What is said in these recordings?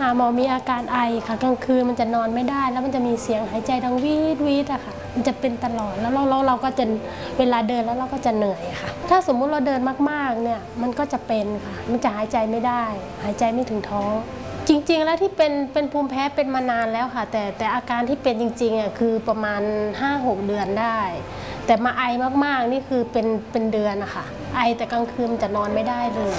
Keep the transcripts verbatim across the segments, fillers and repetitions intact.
าหมอมีอาการไอค่ะกลางคืนมันจะนอนไม่ได้แล้วมันจะมีเสียงหายใจดังวีดวีดอะค่ะมันจะเป็นตลอดแล้วเราเราเราก็จะเวลาเดินแล้วเราก็จะเหนื่อยค่ะถ้าสมมุติเราเดินมากๆเนี่ยมันก็จะเป็นค่ะมันจะหายใจไม่ได้หายใจไม่ถึงท้องจริงๆแล้วที่เป็นเป็นภูมิแพ้เป็นมานานแล้วค่ะแต่แต่อาการที่เป็นจริงๆอ่ะคือประมาณ ห้าหก เดือนได้แต่มาไอมากๆนี่คือเป็นเป็นเดือนนะคะไอแต่กลางคืนจะนอนไม่ได้เลย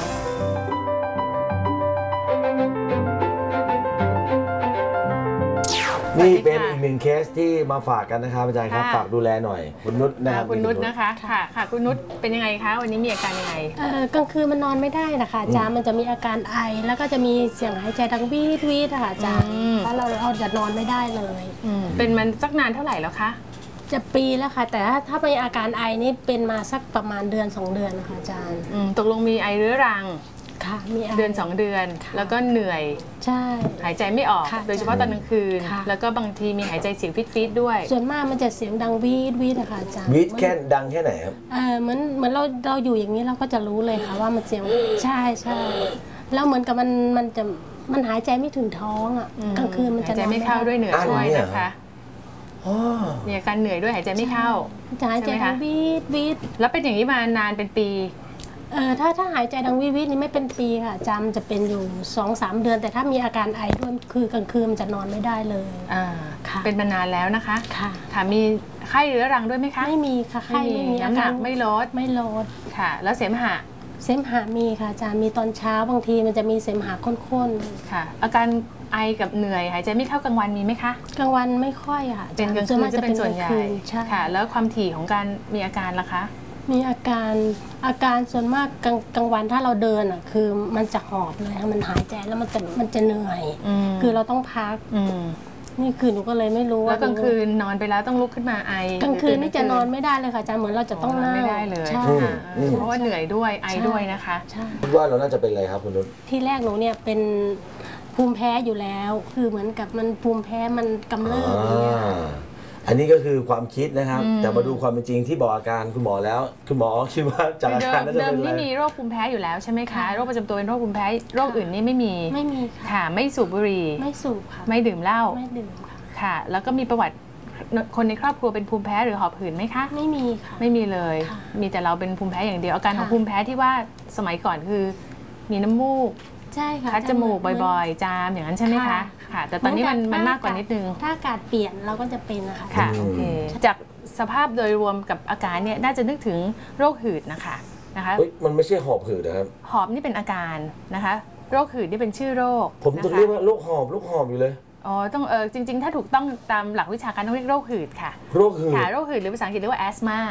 นี่เป็นอีกหนึ่งเคสที่มาฝากกันนะครับอาจารย์ครับฝากดูแลหน่อยคุณนุชนะครับคุณนุชนะคะค่ะค่ะคุณนุชเป็นยังไงคะวันนี้มีอาการยังไงเออกลางคืนมันนอนไม่ได้นะคะอาจารย์มันจะมีอาการไอแล้วก็จะมีเสียงหายใจดังวีดวีดค่ะอาจารย์แล้วเราเราจะนอนไม่ได้เลยเป็นมันสักนานเท่าไหร่แล้วคะจะปีแล้วค่ะแต่ถ้าถ้ามีอาการไอนี่เป็นมาสักประมาณเดือนสองเดือนนะคะอาจารย์ตกลงมีไอเรื้อรังค่ะมีเดือนสองเดือนแล้วก็เหนื่อยใช่หายใจไม่ออกโดยเฉพาะตอนกลางคืนแล้วก็บางทีมีหายใจเสียงฟิตๆด้วยส่วนมากมันจะเสียงดังวีดวีดนะคะอาจารย์วีดแค่ดังแค่ไหนครับเออเหมือนเหมือนเราเราอยู่อย่างนี้เราก็จะรู้เลยค่ะว่ามันเสียงใช่ใช่แล้วเหมือนกับมันมันจะมันหายใจไม่ถึงท้องอ่ะกลางคืนมันจะหายใจไม่เข้าด้วยเหนื่อยด้วยนะคะมีอาการเหนื่อยด้วยหายใจไม่เข้าจะหายใจดังวีดวีดแล้วเป็นอย่างนี้มานานเป็นปีเออถ้าถ้าหายใจดังวิวินี่ไม่เป็นปีค่ะจำจะเป็นอยู่ สองสาม เดือนแต่ถ้ามีอาการไอด้วยคือกลางคืนมันจะนอนไม่ได้เลยอ่าเป็นมานานแล้วนะคะค่ะค่ะมีไข้เรื้อรังด้วยไหมคะไม่มีค่ะไข้ไม่มีน้ำหนักไม่ลดไม่ลดค่ะแล้วเสมหะเสมหะมีค่ะอาจารย์มีตอนเช้าบางทีมันจะมีเสมหะข้นๆค่ะอาการไอกับเหนื่อยหายใจไม่เข้ากลางวันมีไหมคะกลางวันไม่ค่อยค่ะเป็นกลางคืนจะเป็นส่วนใหญ่ค่ะแล้วความถี่ของการมีอาการล่ะคะมีอาการอาการส่วนมากกลางกลางวันถ้าเราเดินอ่ะคือมันจะหอบเลยค่ะมันหายใจแล้วมันจะมันจะเหนื่อยคือเราต้องพักนี่คือหนูก็เลยไม่รู้ว่าแล้วกลางคืนนอนไปแล้วต้องลุกขึ้นมาไอกลางคืนนี่จะนอนไม่ได้เลยค่ะอาจารย์เหมือนเราจะต้องนั่งไม่ได้เลยใช่เพราะว่าเหนื่อยด้วยไอด้วยนะคะคิดว่าเราน่าจะเป็นอะไรครับคุณนุชที่แรกหนูเนี่ยเป็นภูมิแพ้อยู่แล้วคือเหมือนกับมันภูมิแพ้มันกำเริบอย่างเงี้ยอันนี้ก็คือความคิดนะครับแต่มาดูความเป็นจริงที่บอกอาการคุณหมอแล้วคุณหมอคิดว่าจากอาการนั้นจะเป็นอะไรเดิมนี่มีโรคภูมิแพ้อยู่แล้วใช่ไหมคะโรคประจำตัวเป็นโรคภูมิแพ้โรคอื่นนี่ไม่มีไม่มีค่ะไม่สูบบุหรี่ไม่สูบค่ะไม่ดื่มเหล้าไม่ดื่มค่ะค่ะแล้วก็มีประวัติคนในครอบครัวเป็นภูมิแพ้หรือหอบหืดไหมคะไม่มีค่ะไม่มีเลยมีแต่เราเป็นภูมิแพ้อย่างเดียวอาการของภูมิแพ้ที่ว่าสมัยก่อนคือมีน้ำมูกใช่ค่ะคัดจมูกบ่อยๆจามอย่างนั้นใช่ไหมคะค่ะแต่ตอนนี้มันมันมากกว่านิดนึงถ้าอากาศเปลี่ยนเราก็จะเป็นนะคะค่ะโอเคจากสภาพโดยรวมกับอาการเนี่ยน่าจะนึกถึงโรคหืดนะคะนะคะมันไม่ใช่หอบหืดนะครับหอบนี่เป็นอาการนะคะโรคหืดนี่เป็นชื่อโรคผมต้องเรียกว่าโรคหอบโรคหอบอยู่เลยอ๋อต้องเออจริงๆถ้าถูกต้องตามหลักวิชาการต้องเรียกโรคหืดค่ะโรคหืดค่ะโรคหืดหรือภาษาอังกฤษเรียกว่าแอสมา